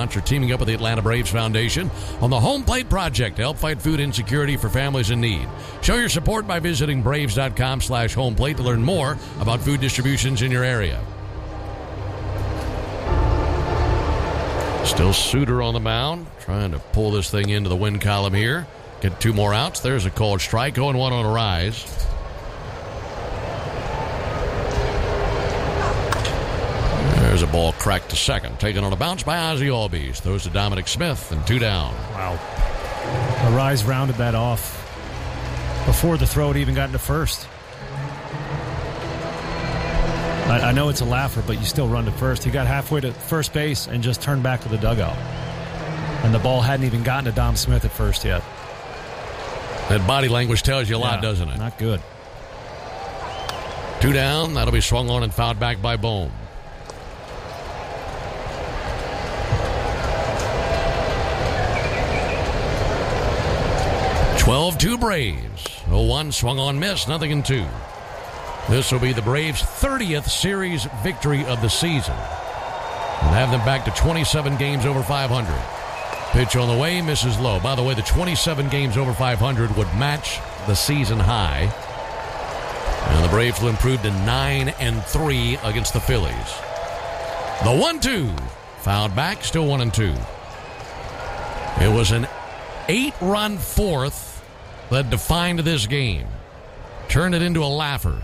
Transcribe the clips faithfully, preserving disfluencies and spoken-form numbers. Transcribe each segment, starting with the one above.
restaurants are teaming up with the Atlanta Braves Foundation on the Home Plate Project to help fight food insecurity for families in need. Show your support by visiting braves.com slash homeplate to learn more about food distributions in your area. Still Suter on the mound, trying to pull this thing into the win column here. Get two more outs. There's a called strike, oh and one on a rise. There's a ball cracked to second. Taken on a bounce by Ozzie Albies. Throws to Dominic Smith, and two down. Wow. Arise rounded that off before the throw had even gotten to first. I, I know it's a laugher, but you still run to first. He got halfway to first base and just turned back to the dugout. And the ball hadn't even gotten to Dom Smith at first yet. That body language tells you a lot, yeah, doesn't it? Not good. Two down. That'll be swung on and fouled back by Bohm. twelve two Braves. oh one swung on, miss, nothing in two. This will be the Braves' thirtieth series victory of the season. And have them back to twenty-seven games over five hundred. Pitch on the way, misses low. By the way, the twenty-seven games over five hundred would match the season high. And the Braves will improve to nine and three against the Phillies. The one two. Fouled back, still one and two. It was an eight-run fourth that defined this game. Turned it into a laugher.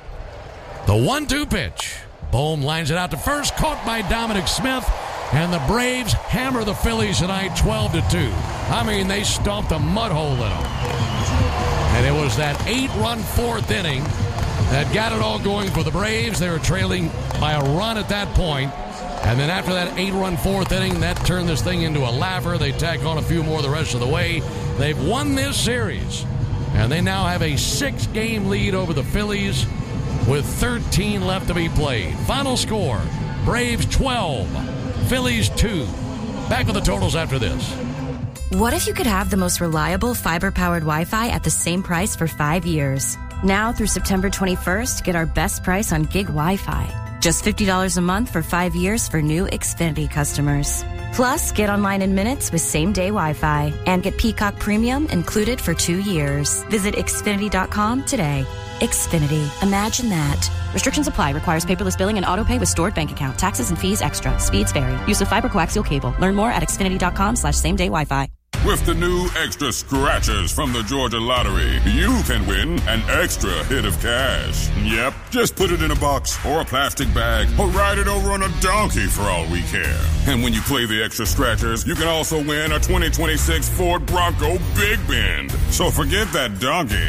The one two pitch. Bohm lines it out to first, caught by Dominic Smith, and the Braves hammer the Phillies tonight twelve to two. I mean, they stomped a mud hole in them. And it was that eight-run fourth inning that got it all going for the Braves. They were trailing by a run at that point. And then after that eight-run fourth inning, that turned this thing into a laugher. They tack on a few more the rest of the way. They've won this series. And they now have a six-game lead over the Phillies with thirteen left to be played. Final score, Braves twelve, Phillies two. Back with the totals after this. What if you could have the most reliable fiber-powered Wi-Fi at the same price for five years? Now through September twenty-first, get our best price on gig Wi-Fi. Just fifty dollars a month for five years for new Xfinity customers. Plus, get online in minutes with same-day Wi-Fi and get Peacock Premium included for two years. Visit Xfinity dot com today. Xfinity. Imagine that. Restrictions apply. Requires paperless billing and auto-pay with stored bank account. Taxes and fees extra. Speeds vary. Use of fiber coaxial cable. Learn more at Xfinity dot com slash same-day Wi-Fi. With the new extra scratchers from the Georgia Lottery, you can win an extra hit of cash. Yep, just put it in a box or a plastic bag or ride it over on a donkey for all we care. And when you play the extra scratchers, you can also win a twenty twenty-six Ford Bronco Big Bend. So forget that donkey.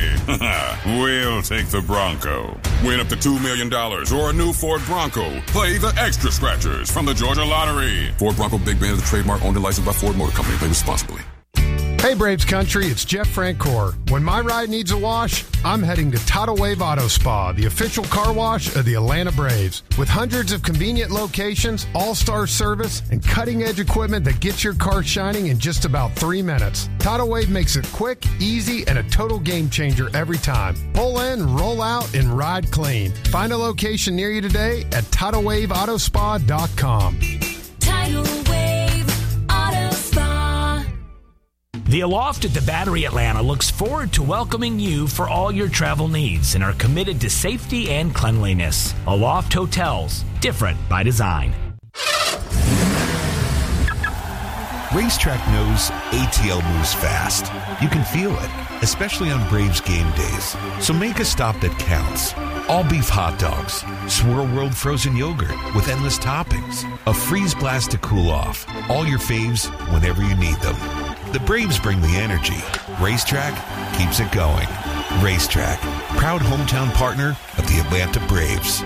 We'll take the Bronco. Win up to two million dollars or a new Ford Bronco. Play the extra scratchers from the Georgia Lottery. Ford Bronco Big Bend is a trademark owned and licensed by Ford Motor Company. Play responsibly. Hey Braves Country, it's Jeff Francoeur. When my ride needs a wash, I'm heading to Tidal Wave Auto Spa, the official car wash of the Atlanta Braves. With hundreds of convenient locations, all-star service, and cutting-edge equipment that gets your car shining in just about three minutes. Tidal Wave makes it quick, easy, and a total game changer every time. Pull in, roll out, and ride clean. Find a location near you today at tidal wave auto spa dot com. Tidal Wave Auto Spa. The Aloft at the Battery Atlanta looks forward to welcoming you for all your travel needs and are committed to safety and cleanliness. Aloft Hotels, different by design. Racetrack knows A T L moves fast. You can feel it, especially on Braves game days. So make a stop that counts. All beef hot dogs, Swirl World frozen yogurt with endless toppings, a freeze blast to cool off. All your faves whenever you need them. The Braves bring the energy. Racetrack keeps it going. Racetrack, proud hometown partner of the Atlanta Braves.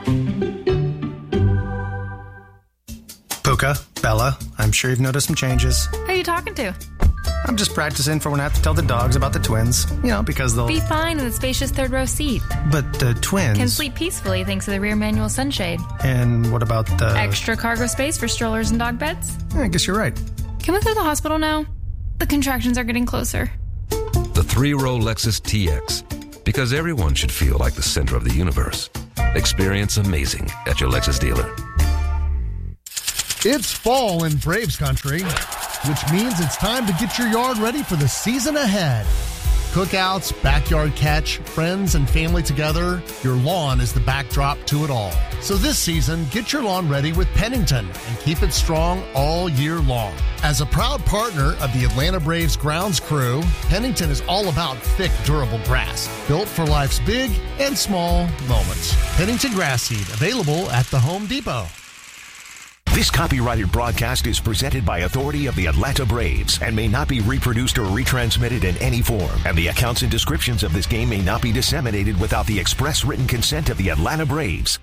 Puka, Bella, I'm sure you've noticed some changes. Who are you talking to? I'm just practicing for when I have to tell the dogs about the twins. You know, because they'll... Be fine in the spacious third row seat. But the twins... Can sleep peacefully thanks to the rear manual sunshade. And what about the... Extra cargo space for strollers and dog beds? I guess you're right. Can we go to the hospital now? The contractions are getting closer. The three-row Lexus T X. Because everyone should feel like the center of the universe. Experience amazing at your Lexus dealer. It's fall in Braves country, which means it's time to get your yard ready for the season ahead. Cookouts, backyard catch, friends and family together, your lawn is the backdrop to it all. So this season, get your lawn ready with Pennington and keep it strong all year long. As a proud partner of the Atlanta Braves grounds crew, Pennington is all about thick, durable grass, built for life's big and small moments. Pennington Grass Seed, available at the Home Depot. This copyrighted broadcast is presented by authority of the Atlanta Braves and may not be reproduced or retransmitted in any form. And the accounts and descriptions of this game may not be disseminated without the express written consent of the Atlanta Braves.